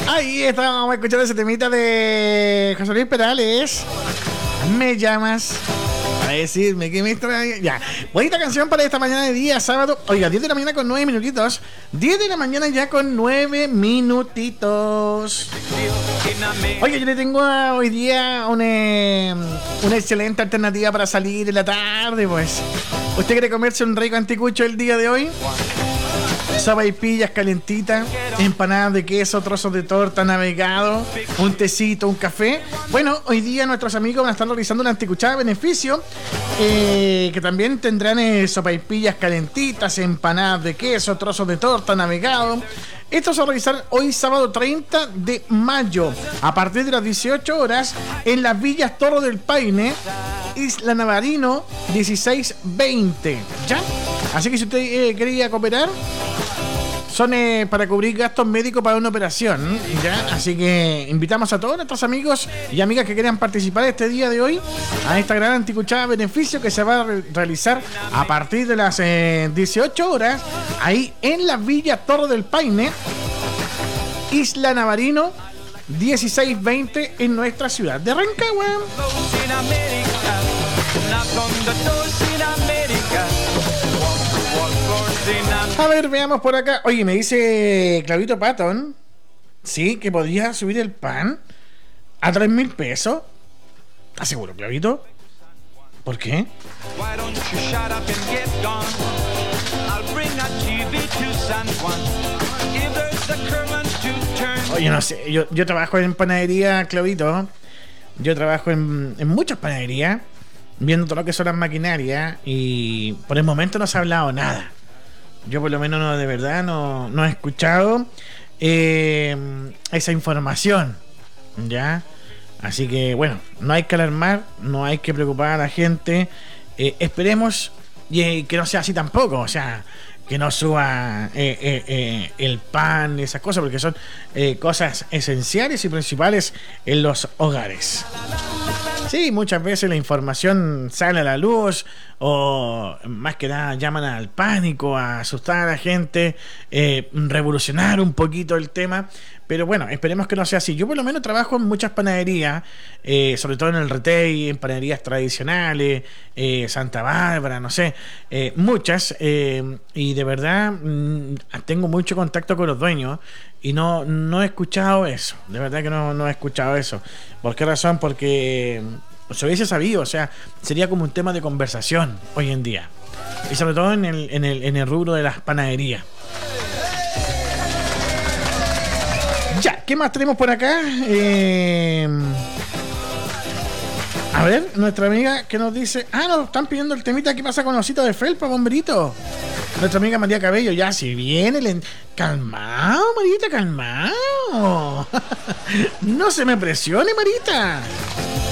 Ahí estábamos escuchando ese temita de José Luis Perales. Me llamas a decirme que me extraña. Ya, bonita canción para esta mañana de día, sábado. Oiga, 10 de la mañana con 9 minutitos. 10 de la mañana ya con 9 minutitos. Oiga, yo le tengo hoy día una excelente alternativa para salir en la tarde, pues. ¿Usted quiere comerse un rico anticucho el día de hoy? Sopaipillas calentitas, empanadas de queso, trozos de torta navegado, un tecito, un café. Bueno, hoy día nuestros amigos van a estar realizando una anticuchada de beneficio, que también tendrán sopaipillas calentitas, empanadas de queso, trozos de torta navegado. Esto se va a realizar hoy sábado 30 de mayo a partir de las 18 horas en las Villas Torre del Paine, Isla Navarino 1620. ¿Ya? Así que si usted quería cooperar, son para cubrir gastos médicos para una operación, ¿ya? Así que invitamos a todos nuestros amigos y amigas que quieran participar este día de hoy a esta gran anticuchada de beneficio que se va a realizar a partir de las 18 horas ahí en la Villa Torre del Paine, Isla Navarino 1620 en nuestra ciudad de Rancagua. A ver, veamos por acá. Oye, me dice Claudito Patton, sí, que podría subir el pan a 3.000 pesos. ¿Estás seguro, Claudito? ¿Por qué? Oye, no sé, yo trabajo en panadería, Claudito. Yo trabajo en muchas panaderías, viendo todo lo que son las maquinarias, y por el momento no se ha hablado nada. Yo por lo menos no, de verdad no he escuchado esa información, ¿ya? Así que bueno, no hay que alarmar, no hay que preocupar a la gente. Esperemos que no sea así tampoco, o sea, que no suba el pan, esas cosas, porque son cosas esenciales y principales en los hogares. Sí, muchas veces la información sale a la luz, o más que nada llaman al pánico, a asustar a la gente, revolucionar un poquito el tema. Pero bueno, esperemos que no sea así. Yo por lo menos trabajo en muchas panaderías, sobre todo en el retail, en panaderías tradicionales, Santa Bárbara, no sé, muchas, y de verdad tengo mucho contacto con los dueños y no he escuchado eso. De verdad que no he escuchado eso. ¿Por qué razón? Porque se hubiese sabido, o sea, sería como un tema de conversación hoy en día, y sobre todo en el rubro de las panaderías. Ya, ¿qué más tenemos por acá? A ver, nuestra amiga que nos dice... Ah, nos están pidiendo el temita. ¿Qué pasa con Osito de Felpa, bomberito? Nuestra amiga María Cabello, ya, si viene... Calmao, Marita, calmao. No se me presione, Marita.